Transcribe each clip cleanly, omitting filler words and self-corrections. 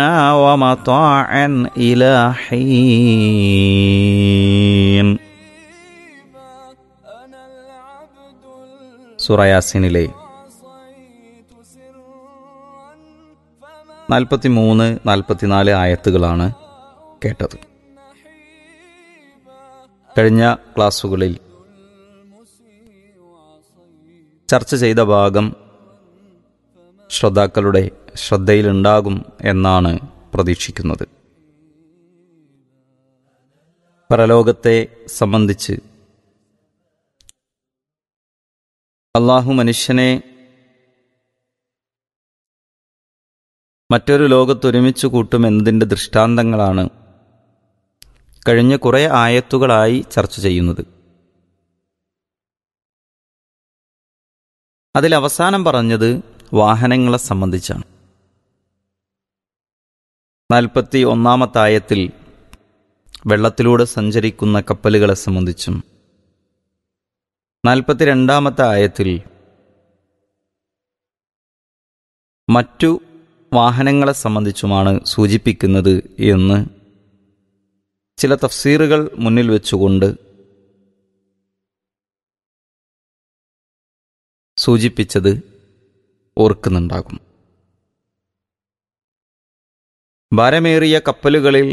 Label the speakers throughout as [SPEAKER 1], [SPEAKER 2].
[SPEAKER 1] ومتاعا إلى حين. സൂറ യാസീനിലെ 43-44 ആയത്തുകളാണ് കേട്ടത്. കഴിഞ്ഞ ക്ലാസ്സുകളിൽ ചർച്ച ചെയ്ത ഭാഗം ശ്രോതാക്കളുടെ ശ്രദ്ധയിലുണ്ടാകും എന്നാണ് പ്രതീക്ഷിക്കുന്നത്. പരലോകത്തെ സംബന്ധിച്ച് അല്ലാഹു മനുഷ്യനെ മറ്റൊരു ലോകത്തൊരുമിച്ച് കൂട്ടുമെന്നതിൻ്റെ ദൃഷ്ടാന്തങ്ങളാണ് കഴിഞ്ഞ കുറേ ആയത്തുകളായി ചർച്ച ചെയ്യുന്നത്. അതിലവസാനം പറഞ്ഞത് വാഹനങ്ങളെ സംബന്ധിച്ചാണ്. 41-ാമത്തെ ആയത്തിൽ വെള്ളത്തിലൂടെ സഞ്ചരിക്കുന്ന കപ്പലുകളെ സംബന്ധിച്ചും 42-ാമത്തെ ആയത്തിൽ മറ്റു വാഹനങ്ങളെ സംബന്ധിച്ചുമാണ് സൂചിപ്പിക്കുന്നത് എന്ന് ചില തഫ്സീറുകൾ മുന്നിൽ വെച്ചുകൊണ്ട് സൂചിപ്പിച്ചത് ഓർക്കുന്നുണ്ടാകും. ഭാരമേറിയ കപ്പലുകളിൽ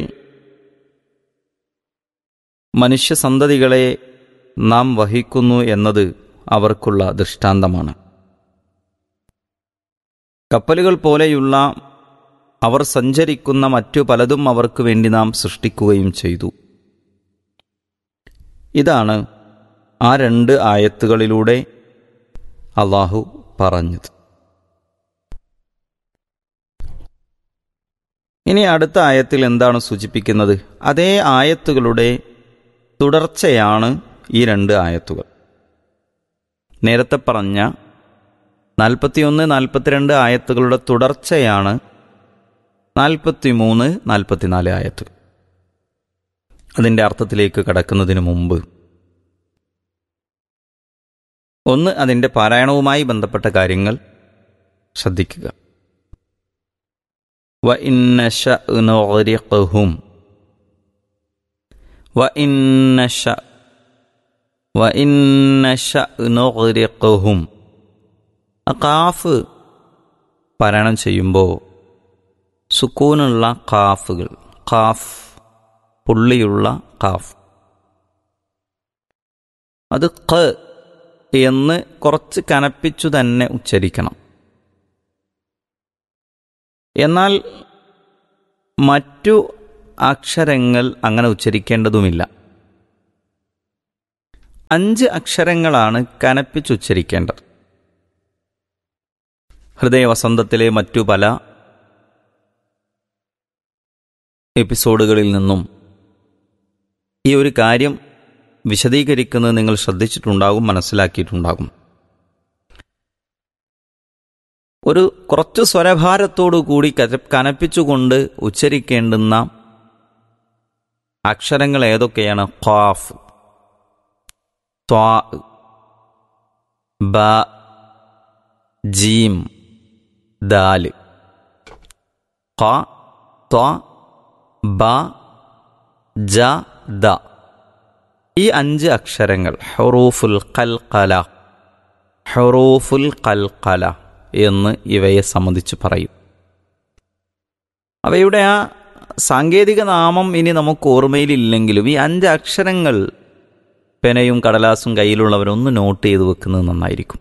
[SPEAKER 1] മനുഷ്യസന്തതികളെ നാം വഹിക്കുന്നു എന്നത് അവർക്കുള്ള ദൃഷ്ടാന്തമാണ്. കപ്പലുകൾ പോലെയുള്ള അവർ സഞ്ചരിക്കുന്ന മറ്റു പലതും അവർക്ക് വേണ്ടി നാം സൃഷ്ടിക്കുകയും ചെയ്തു. ഇതാണ് ആ 2 ആയത്തുകളിലൂടെ അല്ലാഹു പറഞ്ഞത്. ഇനി അടുത്ത ആയത്തിൽ എന്താണ് സൂചിപ്പിക്കുന്നത്? അതേ ആയത്തുകളുടെ തുടർച്ചയാണ് ഈ 2 ആയത്തുകൾ. നേരത്തെ പറഞ്ഞ 41-42 ആയത്തുകളുടെ തുടർച്ചയാണ് 43-44 ആയത്തുകൾ. അതിൻ്റെ അർത്ഥത്തിലേക്ക് കടക്കുന്നതിന് മുമ്പ് ഒന്ന് അതിൻ്റെ പാരായണവുമായി ബന്ധപ്പെട്ട കാര്യങ്ങൾ ശ്രദ്ധിക്കുക. وَإِنْ نَشَأْ نُغْرِقْهُمْ وَإِنْ نَشَأْ نُغْرِقْهُمْ. ഖാഫ് പാരായണം ചെയ്യുമ്പോൾ സുക്കൂനുള്ള ഖാഫുകൾ, ഖാഫ് പുള്ളിയുള്ള ഖാഫ്, അത് ഖ എന്ന് കുറച്ച് കനപ്പിച്ചു തന്നെ ഉച്ചരിക്കണം. എന്നാൽ മറ്റു അക്ഷരങ്ങൾ അങ്ങനെ ഉച്ചരിക്കേണ്ടതുമില്ല. 5 അക്ഷരങ്ങളാണ് കനപ്പിച്ചുച്ചരിക്കേണ്ടത്. ഹൃദയവസന്തത്തിലെ മറ്റു പല എപ്പിസോഡുകളിൽ നിന്നും ഈ ഒരു കാര്യം വിശദീകരിക്കുന്നത് നിങ്ങൾ ശ്രദ്ധിച്ചിട്ടുണ്ടാകും, മനസ്സിലാക്കിയിട്ടുണ്ടാകും. ഒരു കുറച്ചു സ്വരഭാരത്തോടു കൂടി കനപ്പിച്ചുകൊണ്ട് ഉച്ചരിക്കേണ്ടുന്ന അക്ഷരങ്ങൾ ഏതൊക്കെയാണ്? ഖാഫ്, ത്വാ, ബ, ജീം, ദാല്. ഖ, ത്വ, ബ, ജ, ദ. ഈ 5 അക്ഷരങ്ങൾ ഹുറൂഫുൽ ഖൽഖല, ഹുറൂഫുൽ ഖൽഖല എന്ന് ഇവയെ സംബന്ധിച്ച് പറയും. അവയുടെ ആ സാങ്കേതിക നാമം ഇനി നമുക്ക് ഓർമ്മയിലില്ലെങ്കിലും ഈ 5 അക്ഷരങ്ങൾ പെനയും കടലാസും കയ്യിലുള്ളവരൊന്ന് നോട്ട് ചെയ്ത് വെക്കുന്നത് നന്നായിരിക്കും.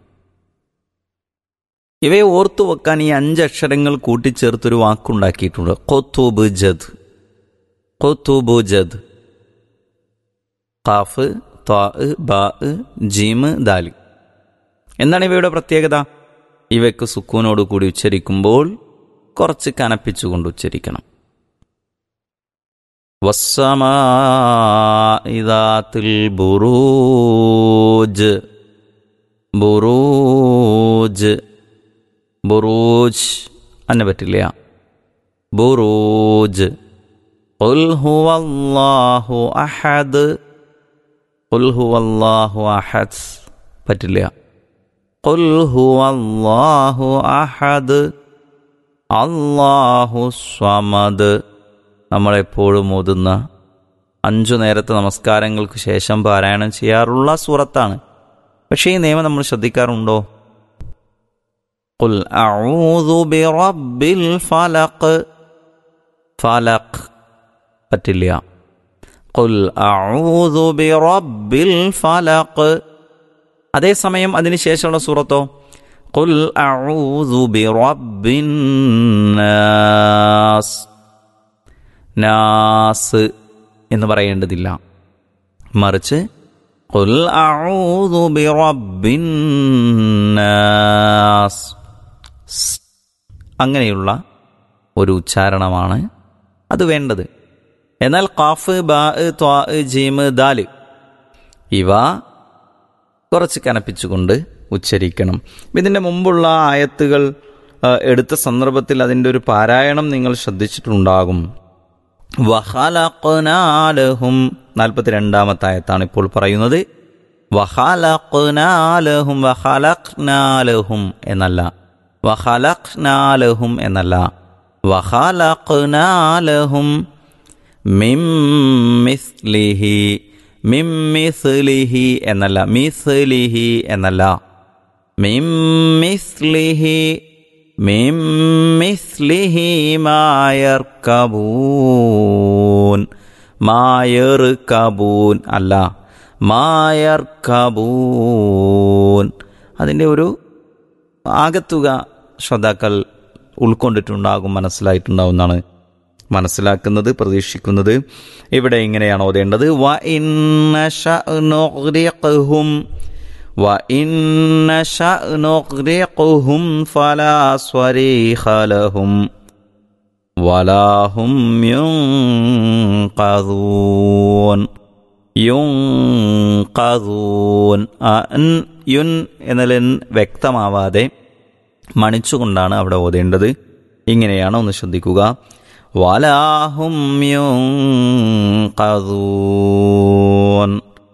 [SPEAKER 1] ഇവയെ ഓർത്തു വെക്കാൻ ഈ 5 അക്ഷരങ്ങൾ കൂട്ടിച്ചേർത്തൊരു വാക്കുണ്ടാക്കിയിട്ടുണ്ട്. ഖുതുബുജദ്, ഖുതുബുജദ്. ഖാഫ്, ത്വാ, ബാ, ജീം, ദാൽ. എന്താണ് ഇവയുടെ പ്രത്യേകത? ഇവയ്ക്ക് സുക്കൂനോട് കൂടി ഉച്ചരിക്കുമ്പോൾ കുറച്ച് കനപ്പിച്ചുകൊണ്ട് ഉച്ചരിക്കണം. വസ്സമാഇ ദാത്തിൽ ബുറൂജ്, ബുറൂജ്, ബുറൂജ് അന്നെ പറ്റില്ല. ബുറൂജ്. ഖുൽ ഹുവല്ലാഹു അഹദ്, ഖുൽ ഹുവല്ലാഹു അഹദ് പറ്റില്ല. ഖുൽ ഹുവല്ലാഹു അഹദ്. അല്ലാഹു സ്വമദ്. നമ്മളെപ്പോഴും ഓതുന്ന 5 നേരത്തെ നമസ്കാരങ്ങൾക്ക് ശേഷം പാരായണം ചെയ്യാറുള്ള സൂറത്താണ്. പക്ഷേ ഈ നിയമം നമ്മൾ ശ്രദ്ധിക്കാറുണ്ടോ? ഖുൽ അഊദു ബിറബ്ബിൽ ഫലഖ്. ഫലഖ് പറ്റില്ല. ഖുൽ അഊദു ബിറബ്ബിൽ ഫലഖ്. അതേസമയം അതിനുശേഷമുള്ള സൂറത്തോ ഖുൽ അഊദു ബിറബ്ബിൻ നാസ്. നാസ് എന്ന് പറയേണ്ടതില്ല, മറിച്ച് ഖുൽ അഊദു ബിറബ്ബിൻ നാസ്. അങ്ങനെയുള്ള ഒരു ഉച്ചാരണമാണ് അത് വേണ്ടത്. എന്നാൽ ഖാഫ്, ബാ, ത്വാ, ജീം, ദാൽ ഇവ കുറച്ച് കനപ്പിച്ചുകൊണ്ട് ഉച്ചരിക്കണം. ഇതിൻ്റെ മുമ്പുള്ള ആയത്തുകൾ എടുത്ത സന്ദർഭത്തിൽ അതിൻ്റെ ഒരു പാരായണം നിങ്ങൾ ശ്രദ്ധിച്ചിട്ടുണ്ടാകും. വഖലഖ്നാലഹും 42-ാമത്തെ ആയത്താണ് ഇപ്പോൾ പറയുന്നത്. വഖലഖ്നാലഹും വഖലഖ്നാലഹും എന്നല്ല, വഖലഖ്നാലഹും എന്നല്ല, വഖലഖ്നാലഹും മിം മിസ്ലിഹി. മിം മിസ്ലിഹി എന്നല്ല, മിസ്ലിഹി എന്നല്ല, മിം മിസ്ലിഹി. മിം മിസ്ലിഹി മായർകബൂൻ. മായർകബൂൻ അല്ല, മായർകബൂൻ. അതിൻ്റെ ഒരു ആകത്തുക ശ്രോതാക്കൾ ഉൾക്കൊണ്ടിട്ടുണ്ടാകും, മനസ്സിലായിട്ടുണ്ടാവുമെന്നാണ് മനസ്സിലാക്കുന്നത്, പ്രതീക്ഷിക്കുന്നത്. ഇവിടെ ഇങ്ങനെയാണ് ഓതേണ്ടത്. വ ഇന്ന ശഅ്നുഗ്രിഖുഹും വ ഇന്ന ശഅ്നുഗ്രിഖുഹും ഫലാ സ്വരീഖ ലഹും വലാഹും യുൻഖദൂൻ. യുൻഖദൂൻ യുൻ എന്നതിൽ വ്യക്തമാവാതെ മണിച്ചുകൊണ്ടാണ് അവിടെ ഓതേണ്ടത്. ഇങ്ങനെയാണ്, ഒന്ന് ശ്രദ്ധിക്കുക. വലാഹും യുൻഖദൂൻ.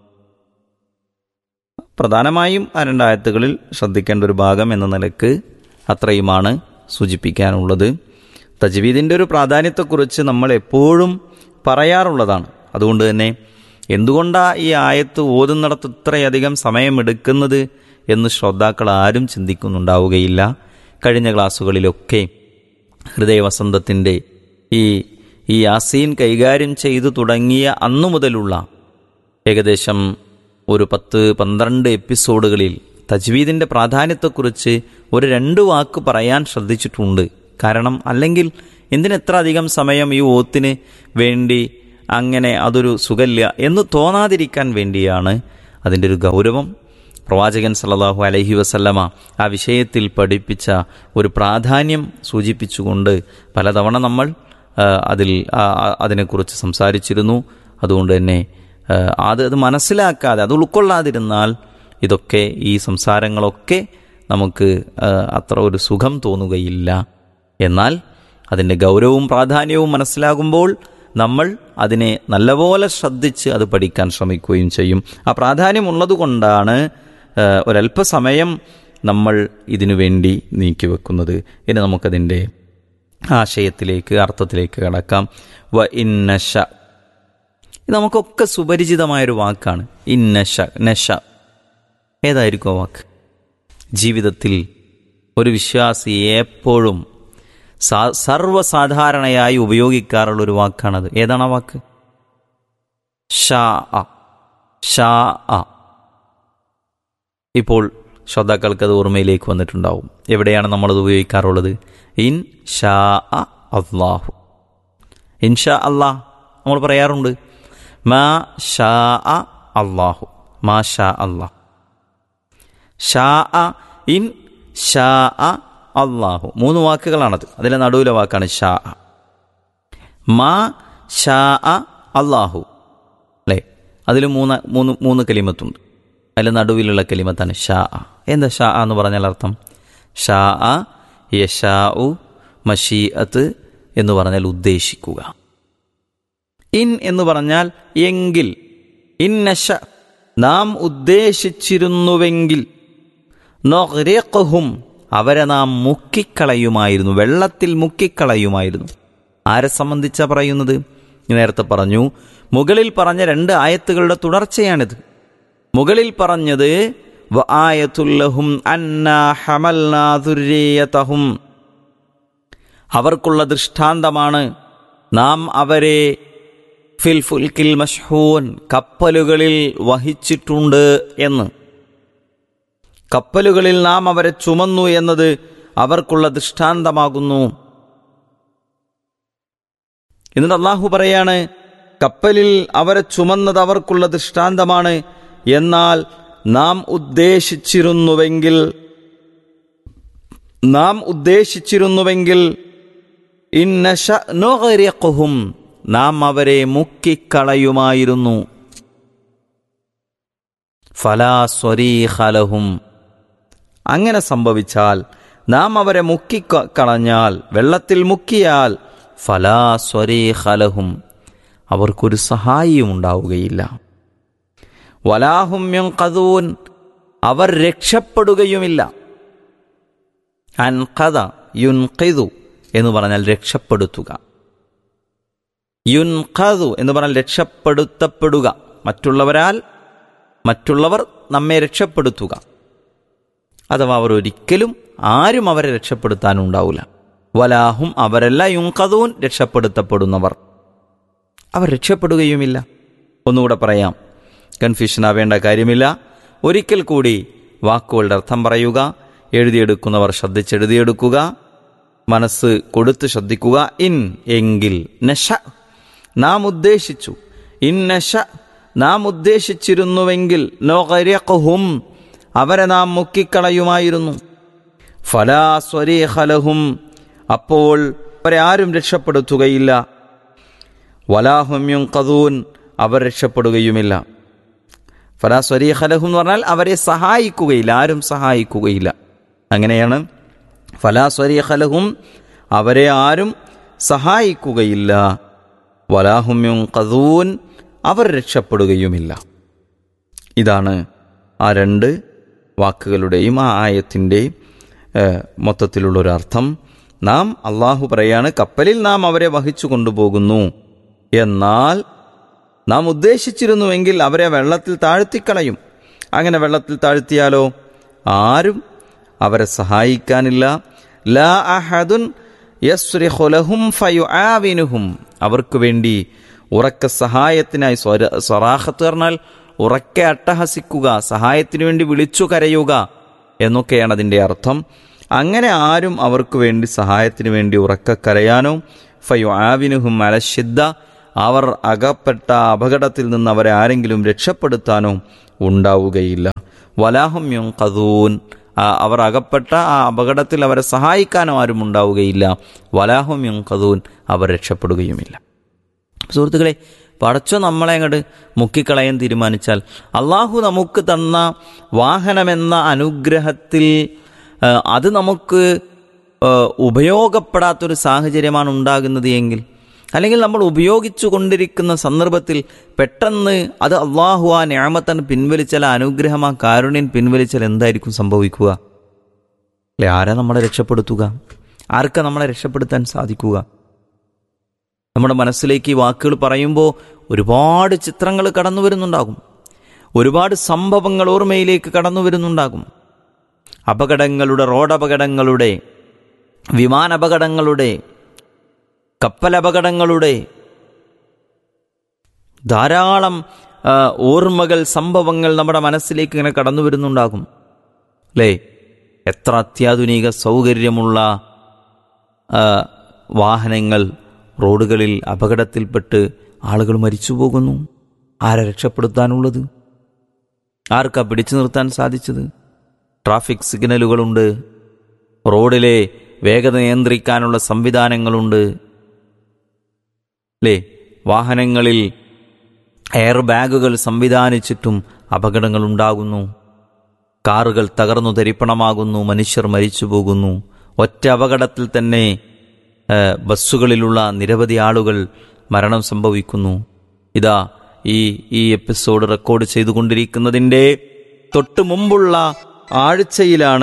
[SPEAKER 1] പ്രധാനമായും ആ 2 ആയത്തുകളിൽ ശ്രദ്ധിക്കേണ്ട ഒരു ഭാഗം എന്ന നിലക്ക് അത്രയുമാണ് സൂചിപ്പിക്കാനുള്ളത്. തജ്വീദിൻ്റെ ഒരു പ്രാധാന്യത്തെക്കുറിച്ച് നമ്മൾ എപ്പോഴും പറയാറുള്ളതാണ്. അതുകൊണ്ട് തന്നെ എന്തുകൊണ്ടാണ് ഈ ആയത്ത് ഓതുന്നിടത്ത് ഇത്രയധികം സമയമെടുക്കുന്നത് എന്ന് ശ്രോതാക്കൾ ആരും ചിന്തിക്കുന്നുണ്ടാവുകയില്ല. കഴിഞ്ഞ ക്ലാസ്സുകളിലൊക്കെ ഹൃദയവസന്തത്തിൻ്റെ ഈ യാസീൻ കൈകാര്യം ചെയ്തു തുടങ്ങിയ അന്നു മുതലുള്ള ഏകദേശം ഒരു 10-12 എപ്പിസോഡുകളിൽ തജ്വീദിൻ്റെ പ്രാധാന്യത്തെക്കുറിച്ച് ഒരു 2 വാക്ക് പറയാൻ ശ്രദ്ധിച്ചിട്ടുണ്ട്. കാരണം അല്ലെങ്കിൽ എന്തിനെത്ര അധികം സമയം ഈ ഓത്തിന് വേണ്ടി, അങ്ങനെ അതൊരു സുഖല്യ എന്ന് തോന്നാതിരിക്കാൻ വേണ്ടിയാണ് അതിൻ്റെ ഒരു ഗൗരവം. പ്രവാചകൻ സല്ലല്ലാഹു അലൈഹി വസല്ലമ ആ വിഷയത്തിൽ പഠിപ്പിച്ച ഒരു പ്രാധാന്യം സൂചിപ്പിച്ചുകൊണ്ട് പലതവണ നമ്മൾ അതിനെക്കുറിച്ച് സംസാരിച്ചിരുന്നു. അതുകൊണ്ട് തന്നെ അത് മനസ്സിലാക്കാതെ, അത് ഉൾക്കൊള്ളാതിരുന്നാൽ ഇതൊക്കെ, ഈ സംസാരങ്ങളൊക്കെ നമുക്ക് അത്ര ഒരു സുഖം തോന്നുകയില്ല. എന്നാൽ അതിൻ്റെ ഗൗരവവും പ്രാധാന്യവും മനസ്സിലാകുമ്പോൾ നമ്മൾ അതിനെ നല്ലപോലെ ശ്രദ്ധിച്ച് അത് പഠിക്കാൻ ശ്രമിക്കുകയും ചെയ്യും. ആ പ്രാധാന്യമുള്ളതുകൊണ്ടാണ് ഒരല്പസമയം നമ്മൾ ഇതിനു വേണ്ടി നീക്കിവെക്കുന്നത്. ഇനി നമുക്കതിൻ്റെ ആശയത്തിലേക്ക്, അർത്ഥത്തിലേക്ക് കടക്കാം. വ ഇന്നശ, ഇത് നമുക്കൊക്കെ സുപരിചിതമായൊരു വാക്കാണ്. ഇന്നശ, നശ. ഏതായിരിക്കും ആ വാക്ക്? ജീവിതത്തിൽ ഒരു വിശ്വാസി എപ്പോഴും സർവ്വസാധാരണയായി ഉപയോഗിക്കാറുള്ളൊരു വാക്കാണത്. ഏതാണ് ആ വാക്ക്? ഷാ അ. ഷാ അ. ഇപ്പോൾ ശ്രോതാക്കൾക്ക് അത് ഓർമ്മയിലേക്ക് വന്നിട്ടുണ്ടാവും. എവിടെയാണ് നമ്മളത് ഉപയോഗിക്കാറുള്ളത്? ഇൻ ഷാ അല്ലാഹു. ഇൻഷാ അല്ലാഹ് നമ്മൾ പറയാറുണ്ട്. മാ ഷാ അല്ലാഹു, മാ ഷാ അല്ലാഹ്. ഷാ ഇൻ ഷാ അല്ലാഹു 3 വാക്കുകളാണത്. അതിലെ നടുവിലെ വാക്കാണ് ഷാ. മാ ഷാ അല്ലാഹു അല്ലേ? അതിൽ മൂന്ന് കലിമത്തുണ്ട്. അതിൽ നടുവിലുള്ള കലിമത്താണ് ഷാ. എന്താ ഷാ എന്ന് പറഞ്ഞാൽ അർത്ഥം? ഷാ യശാ ഉ മഷീഅത്ത് എന്ന് പറഞ്ഞാൽ ഉദ്ദേശിക്കുക. ഇൻ എന്ന് പറഞ്ഞാൽ എങ്കിൽ. ഇന്നശ, നാം ഉദ്ദേശിച്ചിരുന്നുവെങ്കിൽ. നഗ്രിഖുഹും, അവരെ നാം മുക്കിക്കളയുമായിരുന്നു, വെള്ളത്തിൽ മുക്കിക്കളയുമായിരുന്നു. ആരെ സംബന്ധിച്ചാണ് പറയുന്നത്? നേരത്തെ പറഞ്ഞു, മുകളിൽ പറഞ്ഞ 2 ആയത്തുകളുടെ തുടർച്ചയാണിത്. മുകളിൽ പറഞ്ഞത് വആയത്തുല്ലഹും അന്നാ ഹമൽനാ ദുർരിയതഹും, അവർക്കുള്ള ദൃഷ്ടാന്തമാണ് നാം അവരെ ഫിൽ ഫുൽക്കിൽ മശ്ഹൂൻ, കപ്പലുകളിൽ വഹിച്ചിട്ടുണ്ട് എന്ന്. കപ്പലുകളിൽ നാം അവരെ ചുമന്നു എന്നത് അവർക്കുള്ള ദൃഷ്ടാന്തമാകുന്നു. എന്നിട്ട് അല്ലാഹു പറയാണ്, കപ്പലിൽ അവരെ ചുമന്നത് അവർക്കുള്ള ദൃഷ്ടാന്തമാണ്. എന്നാൽ നാം ഉദ്ദേശിച്ചിരുന്നുവെങ്കിൽ ഇന്നശ നുഗ്രിഖുഹും, നാം അവരെ മുക്കിക്കളയുമായിരുന്നു. ഫലാ സ്വരീഖ ലഹും, അങ്ങനെ സംഭവിച്ചാൽ, നാം അവരെ മുക്കിക്കളഞ്ഞാൽ, വെള്ളത്തിൽ മുക്കിയാൽ, ഫലാ സ്വരീഖ ലഹും, അവർക്കൊരു സഹായിയും ഉണ്ടാവുകയില്ല. വലാഹും യുൻഖദൂൻ, അവർ രക്ഷപ്പെടുകയുമില്ല. അൻഖദ യുൻഖിദു എന്ന് പറഞ്ഞാൽ രക്ഷപ്പെടുത്തുക, യുൻഖദു എന്ന് പറഞ്ഞാൽ രക്ഷപ്പെടുത്തപ്പെടുക, മറ്റുള്ളവർ നമ്മെ രക്ഷപ്പെടുത്തുക. അഥവാ അവർ ഒരിക്കലും ആരും അവരെ രക്ഷപ്പെടുത്താനുണ്ടാവില്ല. വലാഹും, അവരല്ല, യുൻഖദൂൻ, രക്ഷപ്പെടുത്തപ്പെടുന്നവർ, അവർ രക്ഷപ്പെടുകയുമില്ല. ഒന്നുകൂടെ പറയാം, കൺഫ്യൂഷൻ ആവേണ്ട കാര്യമില്ല. ഒരിക്കൽ കൂടി വാക്കുകളുടെ അർത്ഥം പറയുക. എഴുതിയെടുക്കുന്നവർ ശ്രദ്ധിച്ചെഴുതിയെടുക്കുക, മനസ്സ് കൊടുത്ത് ശ്രദ്ധിക്കുക. ഇൻ, എങ്കിൽ, നശ, നാം ഉദ്ദേശിച്ചു, ഇൻ നശ, നാം ഉദ്ദേശിച്ചിരുന്നുവെങ്കിൽ, നുഗ്രിഖുഹും, അവരെ നാം മുക്കിക്കളയുമായിരുന്നു. ഫലാ സ്വരീഖ ലഹും, അപ്പോൾ അവരെ ആരും രക്ഷപ്പെടുത്തുകയില്ല. വലാഹും യുൻഖദൂൻ, അവർ രക്ഷപ്പെടുകയുമില്ല. ഫലാ സ്വരീഖ ലഹും എന്ന് പറഞ്ഞാൽ അവരെ സഹായിക്കുകയില്ല, ആരും സഹായിക്കുകയില്ല. അങ്ങനെയാണ്. ഫലാ സ്വരീഖ ലഹും, അവരെ ആരും സഹായിക്കുകയില്ല. വലാഹും യുൻഖദൂൻ, അവർ രക്ഷപ്പെടുകയുമില്ല. ഇതാണ് ആ 2 വാക്കുകളുടെയും ആ ആയത്തിൻ്റെ മൊത്തത്തിലുള്ളൊരർത്ഥം. നാം, അള്ളാഹു പറയാണ്, കപ്പലിൽ നാം അവരെ വഹിച്ചു കൊണ്ടുപോകുന്നു. എന്നാൽ നാം ഉദ്ദേശിച്ചിരുന്നുവെങ്കിൽ അവരെ വെള്ളത്തിൽ താഴ്ത്തിക്കളയും. അങ്ങനെ വെള്ളത്തിൽ താഴ്ത്തിയാലോ ആരും അവരെ സഹായിക്കാനില്ല. ലാ അഹദുൻ യസ്രിഖു ലഹും ഫയുആവിനുഹും, അവർക്ക് വേണ്ടി ഉറക്ക സഹായത്തിനായി, സ്വറാഖത്ത് പറഞ്ഞാൽ ഉറക്കെ അട്ടഹസിക്കുക, സഹായത്തിനു വേണ്ടി വിളിച്ചു കരയുക എന്നൊക്കെയാണ് അതിൻ്റെ അർത്ഥം. അങ്ങനെ ആരും അവർക്ക് വേണ്ടി, സഹായത്തിനു വേണ്ടി ഉറക്ക കരയാനോ, ഫയുആവിനുഹും അലശിദ്ദ, അവർ അകപ്പെട്ട അപകടത്തിൽ നിന്ന് അവരെ ആരെങ്കിലും രക്ഷപ്പെടുത്താനോ ഉണ്ടാവുകയില്ല. വലാഹും യുൻഖദൂൻ, അവർ അകപ്പെട്ട ആ അപകടത്തിൽ അവരെ സഹായിക്കാനോ ആരും ഉണ്ടാവുകയില്ല. വലാഹും യുൻഖദൂൻ, അവർ രക്ഷപ്പെടുകയുമില്ല. സുഹൃത്തുക്കളെ, പടച്ചോ നമ്മളെ അങ്ങോട്ട് മുക്കിക്കളയാൻ തീരുമാനിച്ചാൽ, അള്ളാഹു നമുക്ക് തന്ന വാഹനമെന്ന അനുഗ്രഹത്തിൽ അത് നമുക്ക് ഉപയോഗപ്പെടാത്തൊരു സാഹചര്യമാണ് ഉണ്ടാകുന്നത് എങ്കിൽ, അല്ലെങ്കിൽ നമ്മൾ ഉപയോഗിച്ചു കൊണ്ടിരിക്കുന്ന സന്ദർഭത്തിൽ പെട്ടെന്ന് അത് അള്ളാഹു ആ നിഅമത്തൻ പിൻവലിച്ചാൽ, അനുഗ്രഹം, ആ കാരുണ്യം പിൻവലിച്ചാൽ എന്തായിരിക്കും സംഭവിക്കുക? അല്ലെ, ആരാ നമ്മളെ രക്ഷപ്പെടുത്തുക? ആർക്കാ നമ്മളെ രക്ഷപ്പെടുത്താൻ സാധിക്കുക? നമ്മുടെ മനസ്സിലേക്ക് ഈ വാക്കുകൾ പറയുമ്പോൾ ഒരുപാട് ചിത്രങ്ങൾ കടന്നു വരുന്നുണ്ടാകും, ഒരുപാട് സംഭവങ്ങൾ ഓർമ്മയിലേക്ക് കടന്നു വരുന്നുണ്ടാകും. അപകടങ്ങളുടെ, റോഡപകടങ്ങളുടെ, വിമാനാപകടങ്ങളുടെ, കപ്പലപകടങ്ങളുടെ ധാരാളം ഓർമ്മകൾ, സംഭവങ്ങൾ നമ്മുടെ മനസ്സിലേക്ക് ഇങ്ങനെ കടന്നു വരുന്നുണ്ടാകും. അല്ലേ, എത്ര അത്യാധുനിക സൗകര്യമുള്ള വാഹനങ്ങൾ റോഡുകളിൽ അപകടത്തിൽപ്പെട്ട് ആളുകൾ മരിച്ചു പോകുന്നു. ആരെ രക്ഷപ്പെടുത്താനുള്ളത്? ആർക്കാ പിടിച്ചു നിർത്താൻ സാധിച്ചത്? ട്രാഫിക് സിഗ്നലുകളുണ്ട്, റോഡിലെ വേഗത നിയന്ത്രിക്കാനുള്ള സംവിധാനങ്ങളുണ്ട്. അല്ലേ, വാഹനങ്ങളിൽ എയർ ബാഗുകൾ സംവിധാനിച്ചിട്ടും അപകടങ്ങൾ ഉണ്ടാകുന്നു. കാറുകൾ തകർന്നു തരിപ്പണമാകുന്നു, മനുഷ്യർ മരിച്ചു പോകുന്നു. ഒറ്റ അപകടത്തിൽ തന്നെ ബസ്സുകളിലുള്ള നിരവധി ആളുകൾ മരണം സംഭവിക്കുന്നു. ഇതാ ഈ എപ്പിസോഡ് റെക്കോർഡ് ചെയ്തുകൊണ്ടിരിക്കുന്നതിൻ്റെ തൊട്ട് മുമ്പുള്ള ആഴ്ചയിലാണ്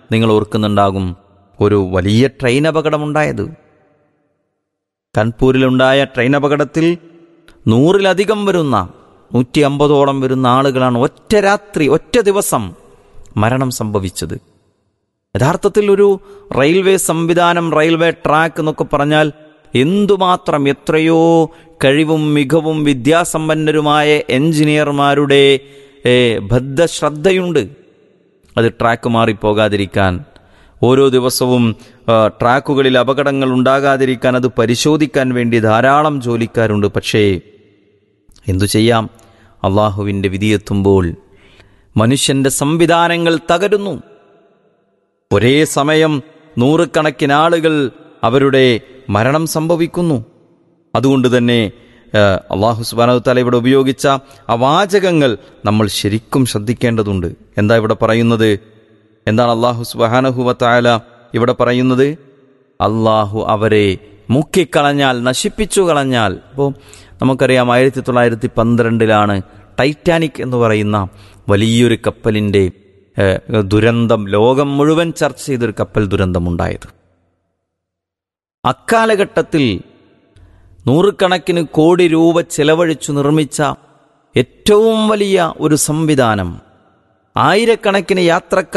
[SPEAKER 1] നിങ്ങൾ ഓർക്കുന്നുണ്ടാകും ഒരു വലിയ ട്രെയിൻ അപകടമുണ്ടായത്. കാൺപൂരിലുണ്ടായ ട്രെയിൻ അപകടത്തിൽ 100-ലധികം വരുന്ന 150ഓളം വരുന്ന ആളുകളാണ് ഒറ്റ രാത്രി ഒറ്റ ദിവസം മരണം സംഭവിച്ചത്. യഥാർത്ഥത്തിൽ ഒരു റെയിൽവേ സംവിധാനം, റെയിൽവേ ട്രാക്ക് എന്നൊക്കെ പറഞ്ഞാൽ എന്തുമാത്രം എത്രയോ കഴിവും മികവും വിദ്യാസമ്പന്നരുമായ എഞ്ചിനീയർമാരുടെ ബദ്ധശ്രദ്ധയുണ്ട് അത് ട്രാക്ക് മാറിപ്പോകാതിരിക്കാൻ. ഓരോ ദിവസവും ട്രാക്കുകളിൽ അപകടങ്ങൾ ഉണ്ടാകാതിരിക്കാൻ അത് പരിശോധിക്കാൻ വേണ്ടി ധാരാളം ജോലിക്കാരുണ്ട്. പക്ഷേ എന്തു ചെയ്യാം, അള്ളാഹുവിൻ്റെ വിധിയെത്തുമ്പോൾ മനുഷ്യൻ്റെ സംവിധാനങ്ങൾ തകരുന്നു. ഒരേ സമയം 100കണക്കിന് ആളുകൾ അവരുടെ മരണം സംഭവിക്കുന്നു. അതുകൊണ്ട് തന്നെ അള്ളാഹു സുബ്ഹാനഹു വ തആല ഇവിടെ ഉപയോഗിച്ച ആ വാചകങ്ങൾ നമ്മൾ ശരിക്കും ശ്രദ്ധിക്കേണ്ടതുണ്ട്. എന്താ ഇവിടെ പറയുന്നത്? എന്താണ് അള്ളാഹു സുബ്ഹാനഹു വ തആല ഇവിടെ പറയുന്നത്? അള്ളാഹു അവരെ മുക്കിക്കളഞ്ഞാൽ, നശിപ്പിച്ചു കളഞ്ഞാൽ. ഇപ്പോൾ നമുക്കറിയാം 1912 ടൈറ്റാനിക് എന്ന് പറയുന്ന വലിയൊരു കപ്പലിൻ്റെ ദുരന്തം, ലോകം മുഴുവൻ ചർച്ച ചെയ്തൊരു കപ്പൽ ദുരന്തമുണ്ടായത്. അക്കാലഘട്ടത്തിൽ 100 കോടി രൂപ ചെലവഴിച്ചു നിർമ്മിച്ച ഏറ്റവും വലിയ ഒരു സംവിധാനം, 1000 യാത്രക്കാർ